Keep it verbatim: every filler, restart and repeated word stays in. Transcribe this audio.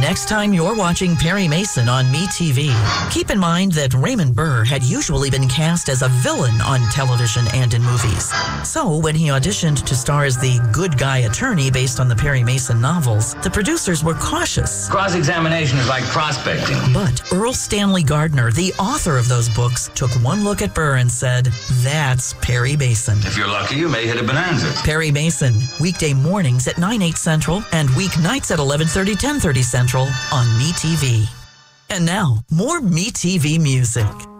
next time you're watching Perry Mason on MeTV, keep in mind that Raymond Burr had usually been cast as a villain on television and in movies. So when he auditioned to star as the good guy attorney based on the Perry Mason novels, the producers were cautious. Cross-examination is like prospecting. But Earl Stanley Gardner, the author of those books, took one look at Burr and said, "That's Perry Mason." If you're lucky, you may hit a bonanza. Perry Mason, weekday mornings at nine, eight Central and weeknights at eleven thirty, ten thirty Central on MeTV. And now, more MeTV music.